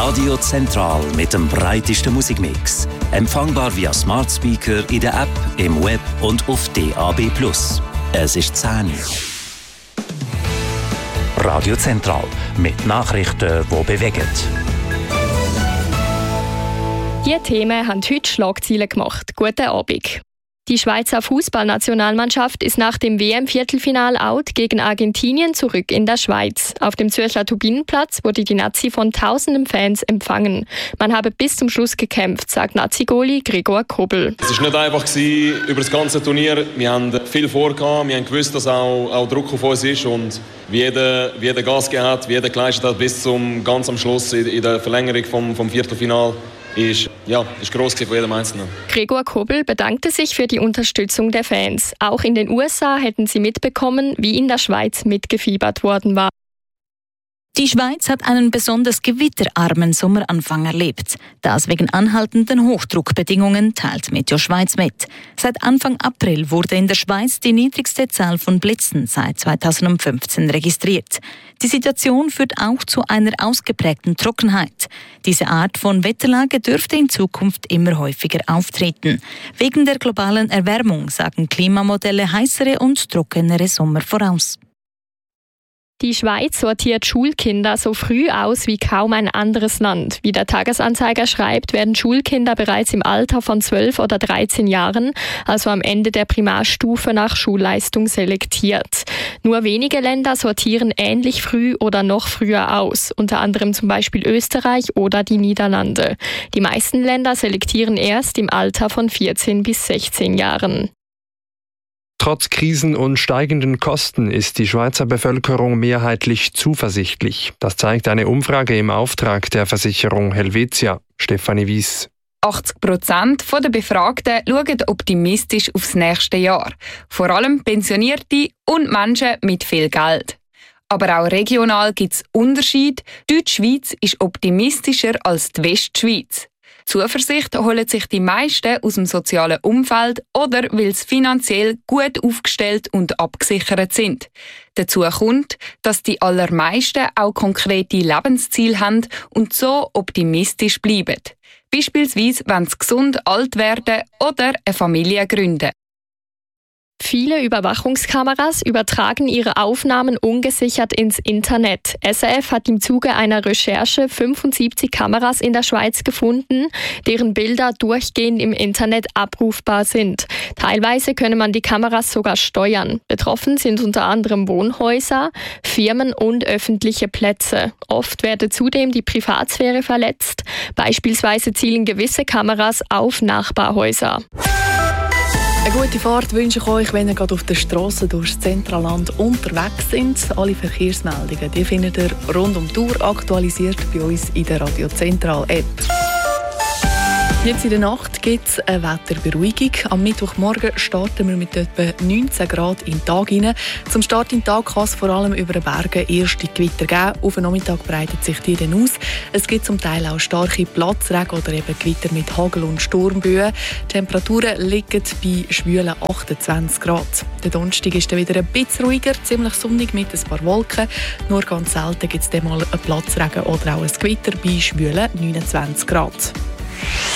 Radio Zentral mit dem breitesten Musikmix. Empfangbar via Smart Speaker in der App, im Web und auf DAB+. Es ist 10 Uhr. Radio Zentral mit Nachrichten, die bewegen. Diese Themen haben heute Schlagzeilen gemacht. Guten Abend. Die Schweizer Fußballnationalmannschaft ist nach dem WM-Viertelfinal-Out gegen Argentinien zurück in der Schweiz. Auf dem Zürcher Turbinenplatz wurde die Nazi von tausenden Fans empfangen. Man habe bis zum Schluss gekämpft, sagt Nazi-Goalie Gregor Kobel. Es war nicht einfach über das ganze Turnier. Wir haben viel vorgehabt, wir haben gewusst, dass auch Druck auf uns ist und wie jeder Gas gegeben hat, wie jeder geleistet hat bis zum ganz am Schluss in der Verlängerung vom Viertelfinal. Ist gross von jedem Einzelnen. Gregor Kobel bedankte sich für die Unterstützung der Fans. Auch in den USA hätten sie mitbekommen, wie in der Schweiz mitgefiebert worden war. Die Schweiz hat einen besonders gewitterarmen Sommeranfang erlebt. Das wegen anhaltenden Hochdruckbedingungen, teilt Meteo Schweiz mit. Seit Anfang April wurde in der Schweiz die niedrigste Zahl von Blitzen seit 2015 registriert. Die Situation führt auch zu einer ausgeprägten Trockenheit. Diese Art von Wetterlage dürfte in Zukunft immer häufiger auftreten. Wegen der globalen Erwärmung sagen Klimamodelle heißere und trockenere Sommer voraus. Die Schweiz sortiert Schulkinder so früh aus wie kaum ein anderes Land. Wie der Tagesanzeiger schreibt, werden Schulkinder bereits im Alter von 12 oder 13 Jahren, also am Ende der Primarstufe, nach Schulleistung selektiert. Nur wenige Länder sortieren ähnlich früh oder noch früher aus, unter anderem zum Beispiel Österreich oder die Niederlande. Die meisten Länder selektieren erst im Alter von 14 bis 16 Jahren. Trotz Krisen und steigenden Kosten ist die Schweizer Bevölkerung mehrheitlich zuversichtlich. Das zeigt eine Umfrage im Auftrag der Versicherung Helvetia. Stefanie Wies. 80% der Befragten schauen optimistisch aufs nächste Jahr. Vor allem Pensionierte und Menschen mit viel Geld. Aber auch regional gibt es Unterschiede. Die Deutschschweiz ist optimistischer als die Westschweiz. Zuversicht holen sich die meisten aus dem sozialen Umfeld oder weil sie finanziell gut aufgestellt und abgesichert sind. Dazu kommt, dass die allermeisten auch konkrete Lebensziele haben und so optimistisch bleiben. Beispielsweise, wenn sie gesund alt werden oder eine Familie gründen. Viele Überwachungskameras übertragen ihre Aufnahmen ungesichert ins Internet. SRF hat im Zuge einer Recherche 75 Kameras in der Schweiz gefunden, deren Bilder durchgehend im Internet abrufbar sind. Teilweise könne man die Kameras sogar steuern. Betroffen sind unter anderem Wohnhäuser, Firmen und öffentliche Plätze. Oft werde zudem die Privatsphäre verletzt. Beispielsweise zielen gewisse Kameras auf Nachbarhäuser. Eine gute Fahrt wünsche ich euch, wenn ihr gerade auf der Strasse durchs Zentralland unterwegs seid. Alle Verkehrsmeldungen die findet ihr rund um die Uhr aktualisiert bei uns in der Radio Zentral App. Jetzt in der Nacht gibt es eine Wetterberuhigung. Am Mittwochmorgen starten wir mit etwa 19 Grad in den Tag hinein. Zum Start in den Tag kann es vor allem über den Bergen erste Gewitter geben. Auf den Nachmittag breitet sich die dann aus. Es gibt zum Teil auch starke Platzregen oder eben Gewitter mit Hagel- und Sturmböen. Die Temperaturen liegen bei schwülen 28 Grad. Der Donnerstag ist dann wieder ein bisschen ruhiger, ziemlich sonnig mit ein paar Wolken. Nur ganz selten gibt es dann mal einen Platzregen oder auch ein Gewitter bei schwülen 29 Grad.